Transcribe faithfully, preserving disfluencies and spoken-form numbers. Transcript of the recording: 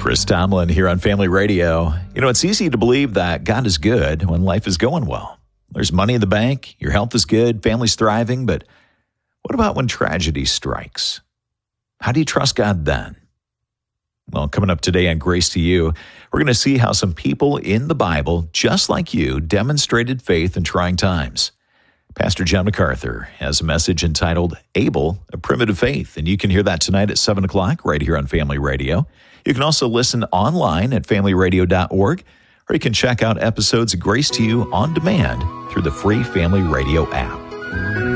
Chris Tomlin here on Family Radio. You know, it's easy to believe that God is good when life is going well. There's money in the bank, your health is good, family's thriving, but what about when tragedy strikes? How do you trust God then? Well, coming up today on Grace to You, we're going to see how some people in the Bible, just like you, demonstrated faith in trying times. Pastor John MacArthur has a message entitled Abel, a Primitive Faith, and you can hear that tonight at seven o'clock right here on Family Radio. You can also listen online at family radio dot org, or you can check out episodes of Grace to You on demand through the free Family Radio app.